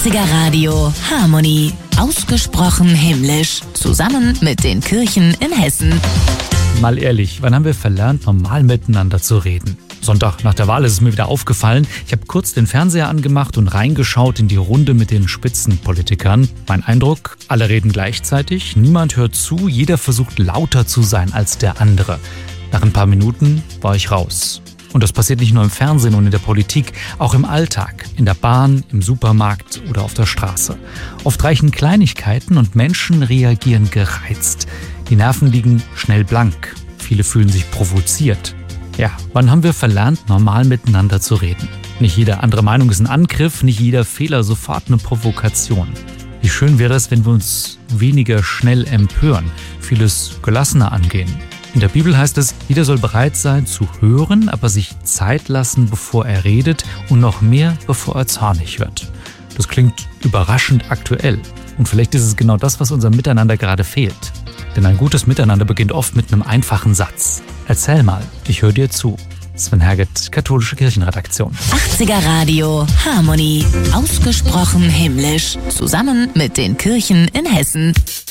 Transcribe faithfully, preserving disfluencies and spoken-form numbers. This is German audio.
achtziger Radio Harmonie. Ausgesprochen himmlisch. Zusammen mit den Kirchen in Hessen. Mal ehrlich, wann haben wir verlernt, normal miteinander zu reden? Sonntag nach der Wahl ist es mir wieder aufgefallen. Ich habe kurz den Fernseher angemacht und reingeschaut in die Runde mit den Spitzenpolitikern. Mein Eindruck, alle reden gleichzeitig, niemand hört zu, jeder versucht lauter zu sein als der andere. Nach ein paar Minuten war ich raus. Und das passiert nicht nur im Fernsehen und in der Politik, auch im Alltag, in der Bahn, im Supermarkt oder auf der Straße. Oft reichen Kleinigkeiten und Menschen reagieren gereizt. Die Nerven liegen schnell blank. Viele fühlen sich provoziert. Ja, wann haben wir verlernt, normal miteinander zu reden? Nicht jede andere Meinung ist ein Angriff, nicht jeder Fehler sofort eine Provokation. Wie schön wäre es, wenn wir uns weniger schnell empören, vieles gelassener angehen. In der Bibel heißt es, jeder soll bereit sein zu hören, aber sich Zeit lassen, bevor er redet und noch mehr, bevor er zornig wird. Das klingt überraschend aktuell. Und vielleicht ist es genau das, was unserem Miteinander gerade fehlt. Denn ein gutes Miteinander beginnt oft mit einem einfachen Satz. Erzähl mal, ich höre dir zu. Sven Herget, Katholische Kirchenredaktion. achtziger Radio Harmonie. Ausgesprochen himmlisch. Zusammen mit den Kirchen in Hessen.